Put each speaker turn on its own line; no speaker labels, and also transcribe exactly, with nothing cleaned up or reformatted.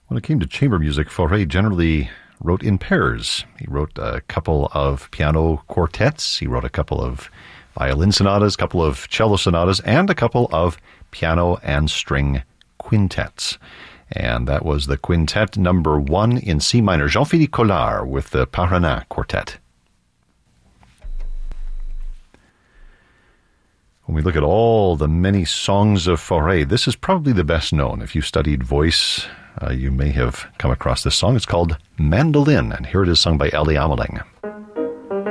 When it came to chamber music, Fauré generally wrote in pairs. He wrote a couple of piano quartets, he wrote a couple of violin sonatas, a couple of cello sonatas, and a couple of piano and string quintets. And that was the quintet number one in C minor, Jean-Philippe Collard with the Paranin Quartet. When we look at all the many songs of Fauré, this is probably the best known. If you studied voice, uh, you may have come across this song. It's called Mandolin, and here it is sung by Elie Ameling.